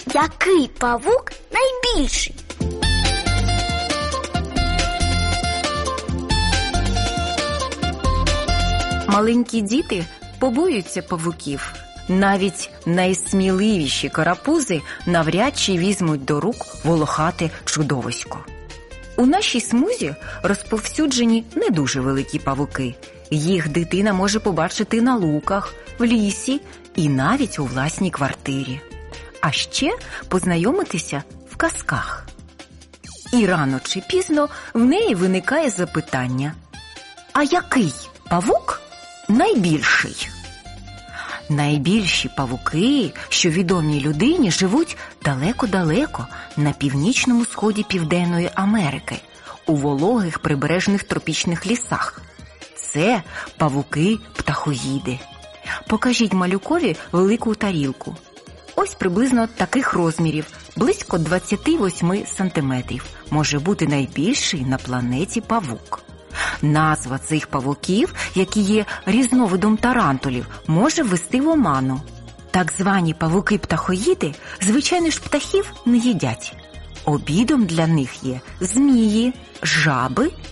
Який павук найбільший? Маленькі діти побоюються павуків. Навіть найсміливіші карапузи навряд чи візьмуть до рук волохате чудовисько. У нашій смузі розповсюджені не дуже великі павуки. Їх дитина може побачити на луках, в лісі і навіть у власній квартирі. А ще познайомитися в казках. І рано чи пізно в неї виникає запитання: а який павук найбільший? Найбільші павуки, що відомі людині, живуть далеко-далеко на північному сході Південної Америки, у вологих прибережних тропічних лісах. Це павуки-птахоїди. Покажіть малюкові велику тарілку. Ось приблизно таких розмірів, близько 28 сантиметрів, може бути найбільший на планеті павук. Назва цих павуків, які є різновидом тарантулів, може ввести в оману. Так звані павуки-птахоїди, звичайно ж, птахів не їдять. Обідом для них є змії, жаби